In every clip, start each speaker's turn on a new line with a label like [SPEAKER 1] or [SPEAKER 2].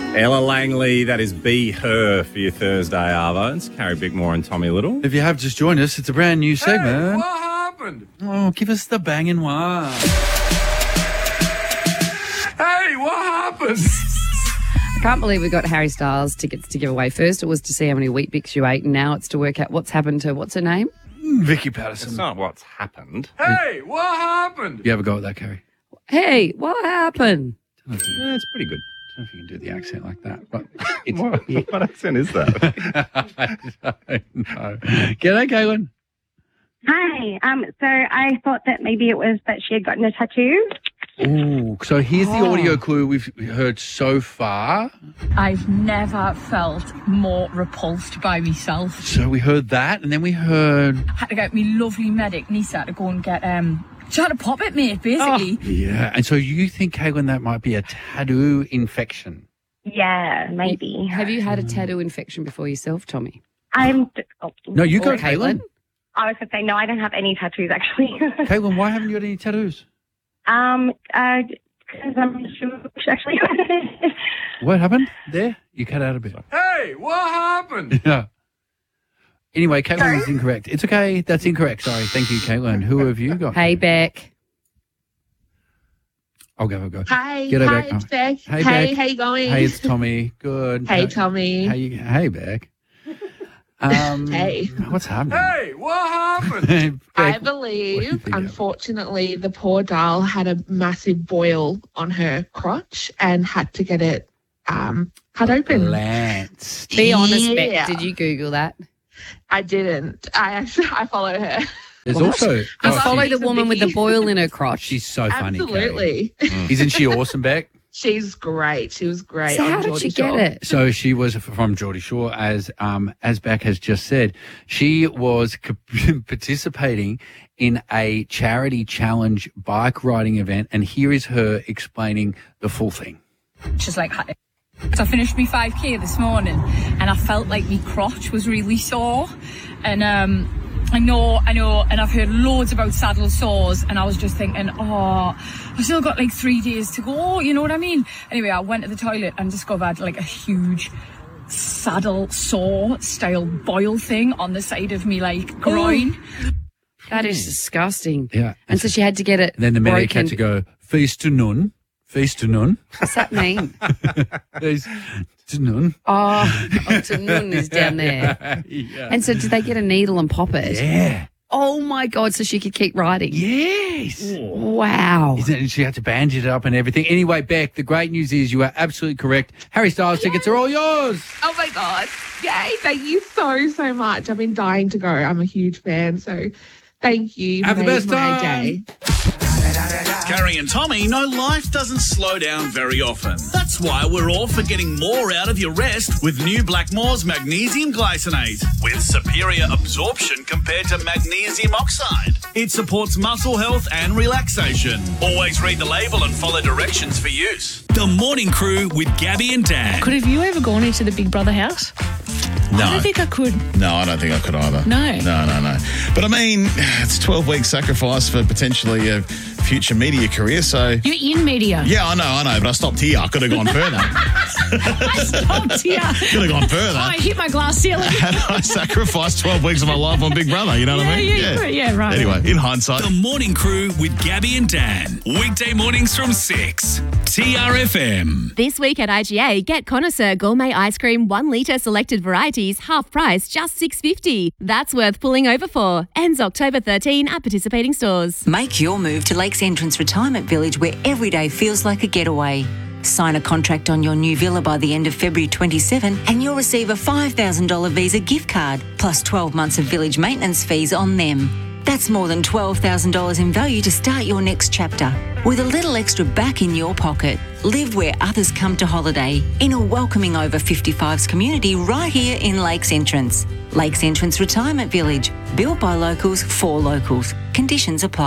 [SPEAKER 1] Ella Langley, that is Be Her for your Thursday, Arvo. It's Carrie Bickmore and Tommy Little.
[SPEAKER 2] If you have just joined us, it's a brand new segment.
[SPEAKER 1] Hey, what happened?
[SPEAKER 2] Oh, give us the banging one.
[SPEAKER 1] Hey, what happened?
[SPEAKER 3] I can't believe we got Harry Styles tickets to give away. First it was to see how many Wheat Bix you ate, and now it's to work out what's happened to, what's her name?
[SPEAKER 2] Vicky Patterson.
[SPEAKER 1] It's not what's happened. Hey, what happened?
[SPEAKER 2] You have a go at that, Carrie?
[SPEAKER 3] Hey, what happened?
[SPEAKER 1] Yeah, it's pretty good.
[SPEAKER 2] I don't know if you can do the accent like that, but
[SPEAKER 1] What accent is that?
[SPEAKER 2] I don't know. G'day, Caitlin.
[SPEAKER 4] Hi. So I thought that maybe it was that she had gotten a tattoo.
[SPEAKER 2] Ooh, so here's the audio clue we've heard so far.
[SPEAKER 5] I've never felt more repulsed by myself.
[SPEAKER 2] So we heard that, and then we heard...
[SPEAKER 5] Had to get me lovely medic, Nisa, to go and get... She had to pop it, mate, basically.
[SPEAKER 2] Yeah, and so you think, Caitlin, that might be a tattoo infection?
[SPEAKER 4] Yeah, maybe.
[SPEAKER 3] Have you had a tattoo infection before yourself, Tommy?
[SPEAKER 2] No, you go, Caitlin.
[SPEAKER 4] I was going to say, no, I don't have any tattoos, actually.
[SPEAKER 2] Caitlin, why haven't you got any tattoos?
[SPEAKER 4] Because I'm Jewish, actually.
[SPEAKER 2] What happened there? You cut out a bit.
[SPEAKER 1] Hey, what happened?
[SPEAKER 2] Yeah. Anyway, Caitlin is incorrect. It's okay. That's incorrect. Sorry. Thank you, Caitlin. Who have you got?
[SPEAKER 3] Hey, Beck.
[SPEAKER 2] I'll go.
[SPEAKER 6] Hi,
[SPEAKER 2] G'day,
[SPEAKER 6] hi,
[SPEAKER 2] Beck.
[SPEAKER 6] it's Beck.
[SPEAKER 2] Hey,
[SPEAKER 6] Hey,
[SPEAKER 2] Beck.
[SPEAKER 6] how you going?
[SPEAKER 2] Hey, it's Tommy. Good.
[SPEAKER 6] Hey, Tommy.
[SPEAKER 2] Hey, Beck.
[SPEAKER 6] Hey.
[SPEAKER 2] What's happening?
[SPEAKER 1] Hey, what happened?
[SPEAKER 6] I
[SPEAKER 2] Beck, what do you
[SPEAKER 6] believe,
[SPEAKER 2] think happened?
[SPEAKER 6] unfortunately, the poor doll had a massive boil on her crotch and had to get it cut open.
[SPEAKER 2] Lance.
[SPEAKER 3] Be honest,
[SPEAKER 6] Yeah.
[SPEAKER 3] Beck. Did you Google that?
[SPEAKER 6] I didn't. I follow her.
[SPEAKER 2] There's also...
[SPEAKER 3] You
[SPEAKER 6] Oh,
[SPEAKER 3] follow
[SPEAKER 6] she's
[SPEAKER 3] the
[SPEAKER 6] a
[SPEAKER 3] woman with the
[SPEAKER 6] biggie.
[SPEAKER 3] boil in her crotch.
[SPEAKER 2] She's so funny,
[SPEAKER 6] Absolutely.
[SPEAKER 2] Caitlin. Isn't she awesome, Beck?
[SPEAKER 6] She's great. She was great.
[SPEAKER 3] So
[SPEAKER 6] on
[SPEAKER 3] how did
[SPEAKER 6] Geordie
[SPEAKER 3] she get
[SPEAKER 6] Shore.
[SPEAKER 3] it?
[SPEAKER 2] So she was from Geordie Shore, as Beck has just said. She was participating in a charity challenge bike riding event, and here is her explaining the full thing.
[SPEAKER 5] She's like, so I finished my 5K this morning and I felt like my crotch was really sore. And I know, and I've heard loads about saddle sores, and I was just thinking, I've still got like 3 days to go, you know what I mean? Anyway, I went to the toilet and discovered like a huge saddle sore style boil thing on the side of me like groin.
[SPEAKER 3] That is disgusting.
[SPEAKER 2] Yeah.
[SPEAKER 3] And so she had to get it
[SPEAKER 2] And then the medic
[SPEAKER 3] broken.
[SPEAKER 2] had to go, feast to none. Feast to none.
[SPEAKER 3] What's that mean?
[SPEAKER 2] Feast to none.
[SPEAKER 3] To Nun is down there.
[SPEAKER 2] Yeah.
[SPEAKER 3] And so did they get a needle and pop it?
[SPEAKER 2] Yeah.
[SPEAKER 3] Oh, my God, so she could keep riding.
[SPEAKER 2] Yes.
[SPEAKER 3] Wow.
[SPEAKER 2] Isn't it? She had to bandage it up and everything. Anyway, Beck, the great news is you are absolutely correct. Harry Styles tickets are all yours.
[SPEAKER 6] Oh my God. Yay. Thank you so much. I've been dying to go. I'm a huge fan. So thank you.
[SPEAKER 2] Have the
[SPEAKER 6] Made
[SPEAKER 2] best
[SPEAKER 6] my
[SPEAKER 2] time.
[SPEAKER 6] day.
[SPEAKER 7] Carrie and Tommy know life doesn't slow down very often. That's why we're all for getting more out of your rest with new Blackmore's Magnesium Glycinate with superior absorption compared to magnesium oxide. It supports muscle health and relaxation. Always read the label and follow directions for use. The Morning Crew with Gabby and Dan.
[SPEAKER 8] Have you ever gone into the Big Brother house?
[SPEAKER 9] No.
[SPEAKER 8] I don't think I could.
[SPEAKER 9] No, I don't think I could either.
[SPEAKER 8] No.
[SPEAKER 9] No. But I mean, it's 12-week sacrifice for potentially a future media career, so...
[SPEAKER 8] You're in media.
[SPEAKER 9] Yeah, I know, but I stopped here. I could have gone further.
[SPEAKER 8] I stopped here.
[SPEAKER 9] Could have gone further.
[SPEAKER 8] I hit my glass ceiling.
[SPEAKER 9] And I sacrificed 12 weeks of my life on Big Brother, you know what I mean?
[SPEAKER 8] Yeah, right.
[SPEAKER 9] Anyway, in hindsight...
[SPEAKER 7] The Morning Crew with Gabby and Dan. Weekday mornings from 6. TRFM.
[SPEAKER 10] This week at IGA, get Connoisseur Gourmet Ice Cream 1 litre selected varieties, half price, just $6.50. That's worth pulling over for. Ends October 13 at participating stores.
[SPEAKER 11] Make your move to Lakes Entrance Retirement Village, where every day feels like a getaway. Sign a contract on your new villa by the end of February 27 and you'll receive a $5,000 Visa gift card, plus 12 months of village maintenance fees on them. That's more than $12,000 in value to start your next chapter. With a little extra back in your pocket, live where others come to holiday in a welcoming over 55s community right here in Lakes Entrance. Lakes Entrance Retirement Village, built by locals for locals. Conditions apply.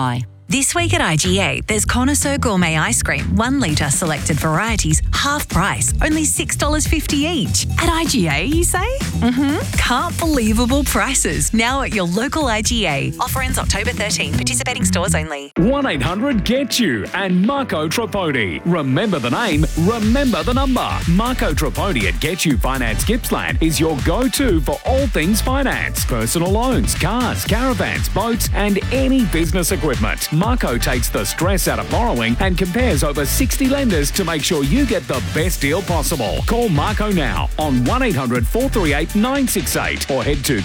[SPEAKER 12] This week at IGA, there's Connoisseur Gourmet Ice Cream, 1 litre selected varieties, half price, only $6.50 each. At IGA, you say? Can't believable prices, now at your local IGA. Offer ends October 13, participating stores only.
[SPEAKER 13] 1-800-GET-YOU and Marco Trapodi. Remember the name, remember the number. Marco Trapodi at Get You Finance Gippsland is your go-to for all things finance. Personal loans, cars, caravans, boats and any business equipment. Marco takes the stress out of borrowing and compares over 60 lenders to make sure you get the best deal possible. Call Marco now on 1-800-438-968 or head to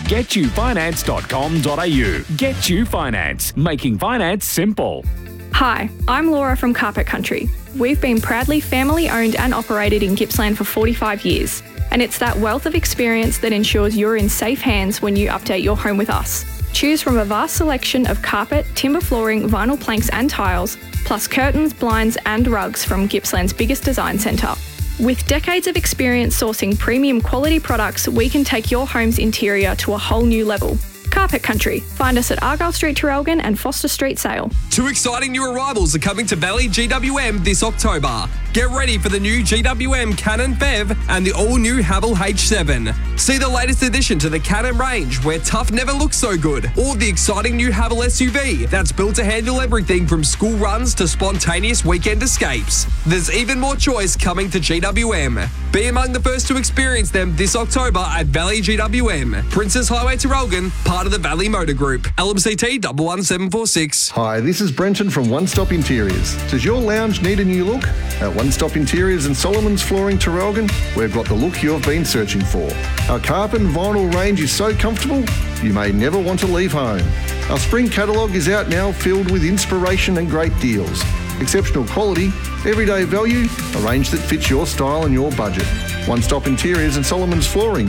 [SPEAKER 13] getyoufinance.com.au. Get You Finance, making finance simple.
[SPEAKER 14] Hi, I'm Laura from Carpet Country. We've been proudly family owned and operated in Gippsland for 45 years. And it's that wealth of experience that ensures you're in safe hands when you update your home with us. Choose from a vast selection of carpet, timber flooring, vinyl planks and tiles, plus curtains, blinds and rugs from Gippsland's biggest design centre. With decades of experience sourcing premium quality products, we can take your home's interior to a whole new level. Carpet Country. Find us at Argyle Street, Traralgon and Foster Street, Sale.
[SPEAKER 15] 2 exciting new arrivals are coming to Valley GWM this October. Get ready for the new GWM Cannon Bev and the all-new Haval H7. See the latest addition to the Cannon range where tough never looks so good, or the exciting new Haval SUV that's built to handle everything from school runs to spontaneous weekend escapes. There's even more choice coming to GWM. Be among the first to experience them this October at Valley GWM. Princess Highway Traralgon, part of the Valley Motor Group. LMCT 11746.
[SPEAKER 16] Hi, this is Brenton from One Stop Interiors. Does your lounge need a new look? At One Stop Interiors and Solomon's Flooring Traralgon, we've got the look you've been searching for. Our carpet and vinyl range is so comfortable, you may never want to leave home. Our spring catalogue is out now, filled with inspiration and great deals. Exceptional quality, everyday value, a range that fits your style and your budget. One Stop Interiors and Solomon's Flooring,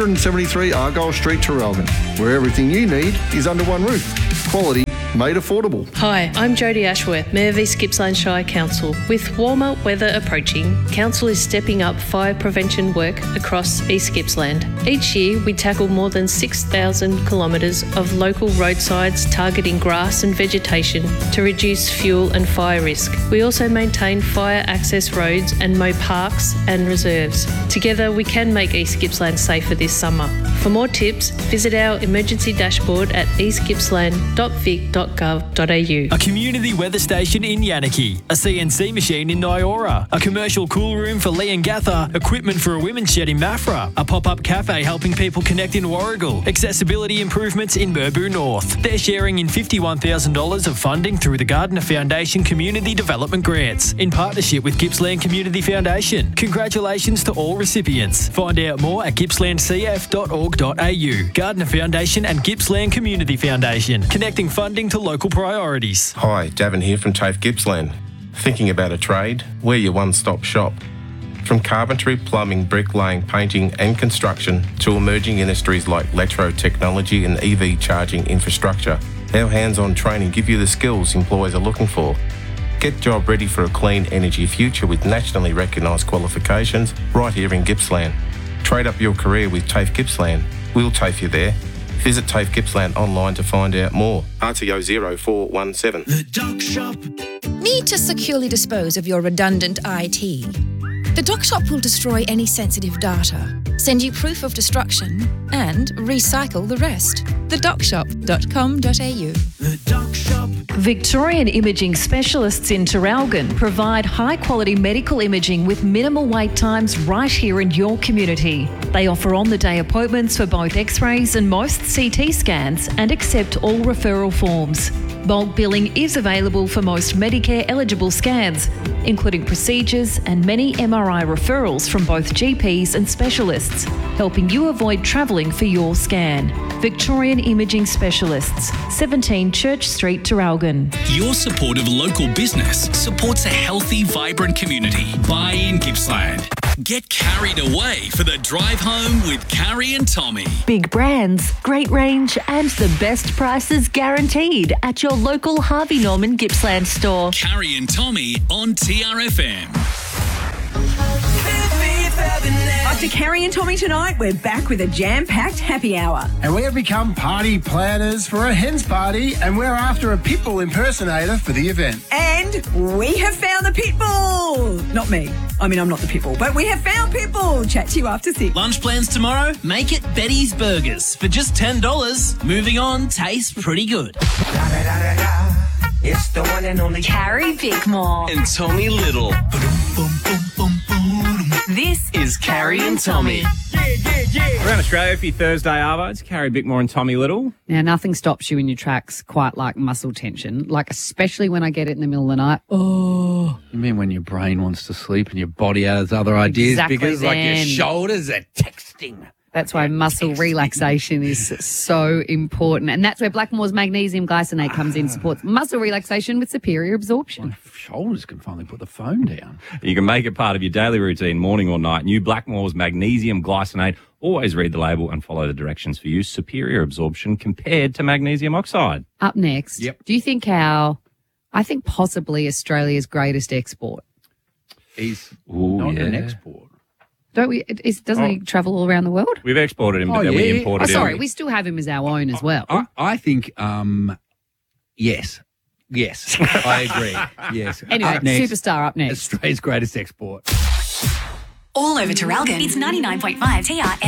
[SPEAKER 16] 173 Argyle Street, Traralgon, where everything you need is under one roof. Quality made affordable.
[SPEAKER 17] Hi, I'm Jodie Ashworth, Mayor of East Gippsland Shire Council. With warmer weather approaching, Council is stepping up fire prevention work across East Gippsland. Each year, we tackle more than 6,000 kilometres of local roadsides targeting grass and vegetation to reduce fuel and fire risk. We also maintain fire access roads and mow parks and reserves. Together, we can make East Gippsland safer this summer. For more tips, visit our emergency dashboard at eastgippsland.vic.gov.au.
[SPEAKER 18] A community weather station in Yanaki, a CNC machine in Nyora, a commercial cool room for Lee and Gather, equipment for a women's shed in Maffra, a pop-up cafe helping people connect in Warragul, accessibility improvements in Burbu North. They're sharing in $51,000 of funding through the Gardner Foundation Community Development Grants in partnership with Gippsland Community Foundation. Congratulations to all recipients. Find out more at gippslandcf.org.au. Gardner Foundation and Gippsland Community Foundation, connecting funding to local priorities.
[SPEAKER 19] Hi, Davin here from TAFE Gippsland. Thinking about a trade? We're your one-stop shop. From carpentry, plumbing, bricklaying, painting and construction to emerging industries like electro technology and EV charging infrastructure, our hands-on training give you the skills employers are looking for. Get job ready for a clean energy future with nationally recognised qualifications right here in Gippsland. Trade up your career with TAFE Gippsland. We'll TAFE you there. Visit TAFE Gippsland online to find out more. RTO 0417.
[SPEAKER 20] The Doc Shop. Need to securely dispose of your redundant IT? The Doc Shop will destroy any sensitive data, send you proof of destruction, and recycle the rest. TheDocShop.com.au.
[SPEAKER 21] The Doc Shop. Victorian Imaging Specialists in Traralgon provide high-quality medical imaging with minimal wait times right here in your community. They offer on-the-day appointments for both X-rays and most CT scans and accept all referral forms. Bulk billing is available for most Medicare-eligible scans, including procedures and many MRI referrals from both GPs and specialists, helping you avoid travelling for your scan. Victorian Imaging Specialists, 17 Church Street, Traralgon.
[SPEAKER 7] Your support of local business supports a healthy, vibrant community. Buy in Gippsland. Get carried away for the drive home with Carrie and Tommy.
[SPEAKER 21] Big brands, great range and the best prices guaranteed at your local Harvey Norman Gippsland store.
[SPEAKER 7] Carrie and Tommy on TRFM.
[SPEAKER 22] I
[SPEAKER 4] After Carrie and Tommy tonight, we're back with a jam-packed happy hour.
[SPEAKER 22] And we have become party planners for a hens party, and we're after a pitbull impersonator for the event.
[SPEAKER 4] And we have found the pitbull. Not me. I mean, I'm not the pitbull, but we have found pitbull. Chat to you after 6.
[SPEAKER 23] Lunch plans tomorrow? Make it Betty's Burgers. For just $10. Moving on, tastes pretty good.
[SPEAKER 24] It's the one and only
[SPEAKER 12] Carrie Bickmore.
[SPEAKER 23] And Tommy Little.
[SPEAKER 12] This is Carrie and Tommy.
[SPEAKER 1] Around Australia for your Thursday, Arvo. It's Carrie Bickmore and Tommy Little.
[SPEAKER 3] Now, nothing stops you in your tracks quite like muscle tension, like especially when I get it in the middle of the night. Oh.
[SPEAKER 2] You mean when your brain wants to sleep and your body has other ideas
[SPEAKER 3] Exactly
[SPEAKER 2] because like your
[SPEAKER 3] then.
[SPEAKER 2] shoulders are texting.
[SPEAKER 3] That's why muscle relaxation is so important. And that's where Blackmore's magnesium glycinate comes in, supports muscle relaxation with superior absorption.
[SPEAKER 2] Shoulders can finally put the phone down.
[SPEAKER 1] You can make it part of your daily routine, morning or night. New Blackmore's magnesium glycinate. Always read the label and follow the directions for use. Superior absorption compared to magnesium oxide.
[SPEAKER 3] Up next, do you think I think possibly Australia's greatest export?
[SPEAKER 2] He's
[SPEAKER 1] not
[SPEAKER 2] an export.
[SPEAKER 3] Don't we? Doesn't he travel all around the world?
[SPEAKER 1] We've exported him, but then we imported him.
[SPEAKER 3] Sorry, we still have him as our own as well.
[SPEAKER 2] I think, yes. Yes, I agree. Yes.
[SPEAKER 3] Anyway,
[SPEAKER 2] Up next,
[SPEAKER 3] superstar up next.
[SPEAKER 2] Australia's greatest export.
[SPEAKER 12] All over Terralgan. It's 99.5 TR